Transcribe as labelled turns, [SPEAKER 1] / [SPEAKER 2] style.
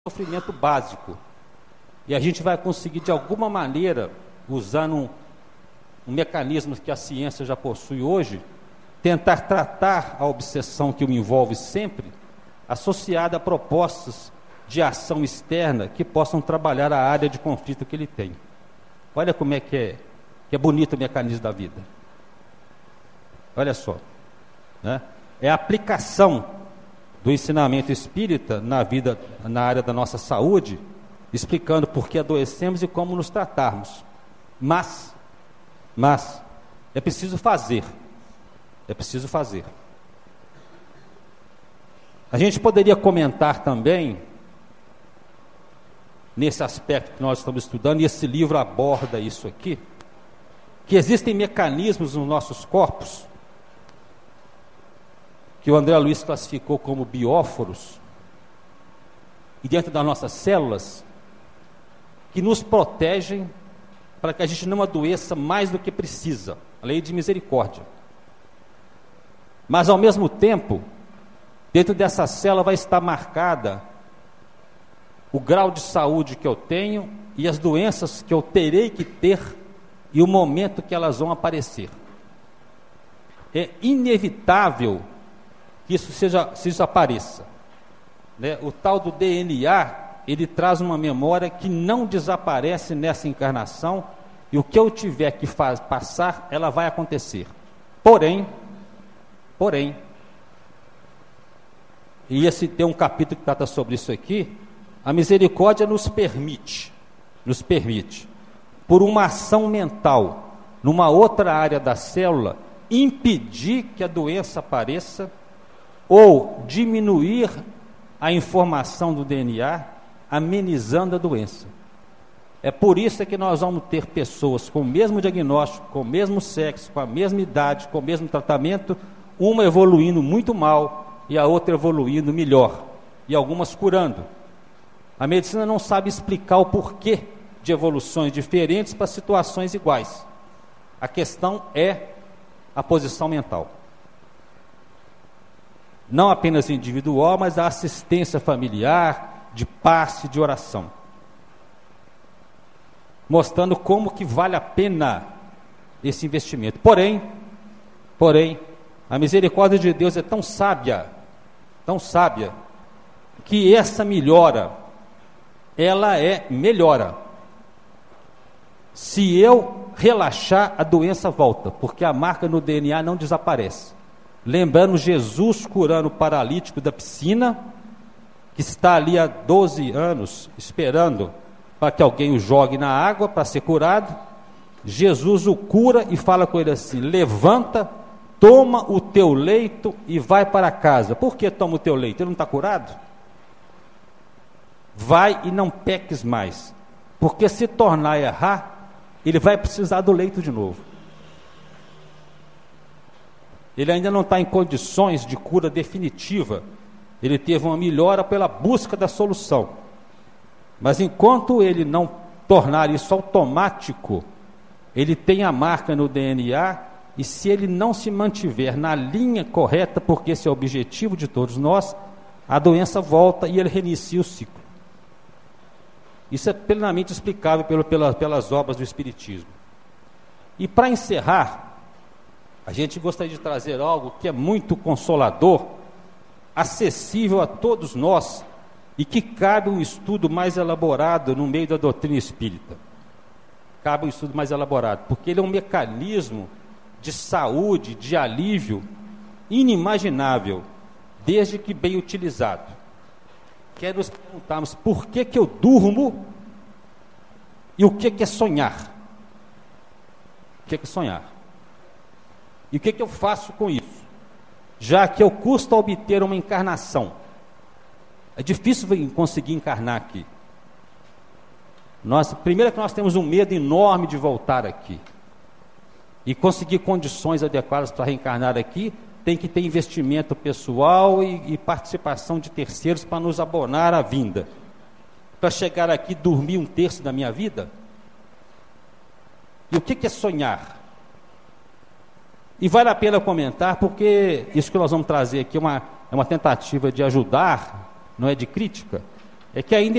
[SPEAKER 1] sofrimento básico. E a gente vai conseguir, de alguma maneira, usando um mecanismo que a ciência já possui hoje, tentar tratar a obsessão que o envolve sempre, associada a propostas de ação externa que possam trabalhar a área de conflito que ele tem. Olha como é que é bonito o mecanismo da vida. Olha só, né? É a aplicação do ensinamento espírita na vida, na área da nossa saúde, explicando por que adoecemos e como nos tratarmos. Mas é preciso fazer. É preciso fazer. A gente poderia comentar também, nesse aspecto que nós estamos estudando, e esse livro aborda isso aqui, que existem mecanismos nos nossos corpos, que o André Luiz classificou como bióforos, e dentro das nossas células, que nos protegem para que a gente não adoeça mais do que precisa, a lei de misericórdia. Mas ao mesmo tempo, dentro dessa célula vai estar marcada o grau de saúde que eu tenho e as doenças que eu terei que ter e o momento que elas vão aparecer. É inevitável que isso apareça, né? O tal do DNA, ele traz uma memória que não desaparece nessa encarnação, e o que eu tiver que passar, ela vai acontecer. Porém, e esse tem um capítulo que trata sobre isso aqui, a misericórdia nos permite, por uma ação mental, numa outra área da célula, impedir que a doença apareça, ou diminuir a informação do DNA, amenizando a doença. É por isso que nós vamos ter pessoas com o mesmo diagnóstico, com o mesmo sexo, com a mesma idade, com o mesmo tratamento, uma evoluindo muito mal e a outra evoluindo melhor, e algumas curando. A medicina não sabe explicar o porquê de evoluções diferentes para situações iguais. A questão é a posição mental. Não apenas individual, mas a assistência familiar, de passe, de oração. Mostrando como que vale a pena esse investimento. Porém, a misericórdia de Deus é tão sábia, que essa melhora, ela melhora. Se eu relaxar, a doença volta, porque a marca no DNA não desaparece. Lembrando Jesus curando o paralítico da piscina, que está ali há 12 anos, esperando para que alguém o jogue na água para ser curado. Jesus o cura e fala com ele assim: levanta, toma o teu leito e vai para casa. Por que toma o teu leito? Ele não está curado? Vai e não peques mais, porque se tornar a errar, ele vai precisar do leito de novo. Ele ainda não está em condições de cura definitiva. Ele teve uma melhora pela busca da solução. Mas enquanto ele não tornar isso automático, ele tem a marca no DNA, e se ele não se mantiver na linha correta, porque esse é o objetivo de todos nós, a doença volta e ele reinicia o ciclo. Isso é plenamente explicável pelas obras do Espiritismo. E para encerrar, a gente gostaria de trazer algo que é muito consolador, acessível a todos nós, e que cabe um estudo mais elaborado no meio da doutrina espírita. Cabe um estudo mais elaborado, porque ele é um mecanismo de saúde, de alívio, inimaginável, desde que bem utilizado. Quero nos perguntarmos por que eu durmo e o que é sonhar. O que é sonhar? E o que eu faço com isso? Já que eu custa obter uma encarnação. É difícil conseguir encarnar aqui. Primeiro que nós temos um medo enorme de voltar aqui. E conseguir condições adequadas para reencarnar aqui, tem que ter investimento pessoal e participação de terceiros para nos abonar a vinda. Para chegar aqui e dormir 1/3 da minha vida? E o que é sonhar? E vale a pena comentar, porque isso que nós vamos trazer aqui é uma tentativa de ajudar, não é de crítica, é que ainda